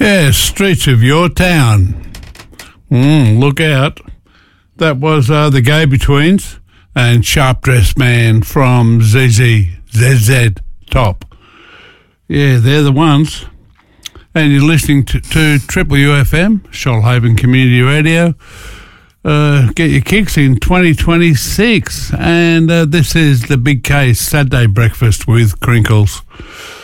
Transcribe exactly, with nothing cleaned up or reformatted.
Yeah, streets of your town. Mm, look out. That was uh, the Go-Betweens and Sharp Dressed Man from Z Z, Z Z Top. Yeah, they're the ones. And you're listening to, to Triple U F M, Shoalhaven Community Radio. Uh, get your kicks in twenty twenty-six. And uh, this is the Big Case Saturday Breakfast with Crinkles.